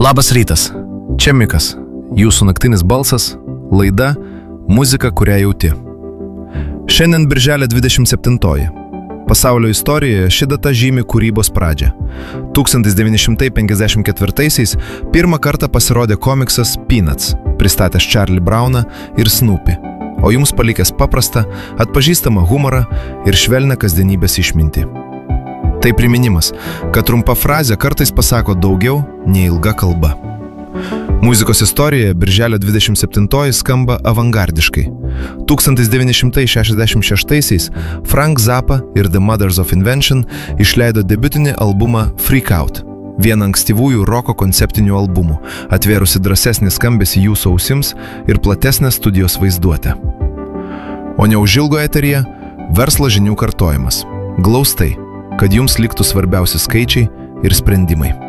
Labas rytas, čia Mikas, jūsų naktinis balsas, laida Muzika, kurią jauti. Šiandien birželio 27-oji. Pasaulio istorijoje ši data žymi kūrybos pradžią. 1954-aisiais pirmą kartą pasirodė komiksas Peanuts, pristatęs Charlie Browną ir Snoopy, o jums palikęs paprastą, atpažįstamą humorą ir švelnią kasdienybės išmintį. Tai priminimas, kad trumpa frazė kartais pasako daugiau nei ilga kalba. Muzikos istorijoje birželio 27-oji skamba avangardiškai. 1966-aisiais Frank Zappa ir The Mothers of Invention išleido debiutinį albumą Freak Out, vieną ankstyvųjų roko konceptinių albumų, atvėrusi drąsesnį skambesį jūsų ausims ir platesnę studijos vaizduotę. O neužilgo eteryje verslo žinių kartojimas. Glaustai, kad jums liktų svarbiausi skaičiai ir sprendimai.